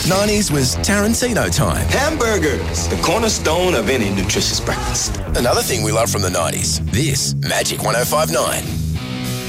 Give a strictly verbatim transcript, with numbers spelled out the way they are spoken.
nineties was Tarantino time. Hamburgers, the cornerstone of any nutritious breakfast. Another thing we love from the nineties. This Magic one oh five point nine.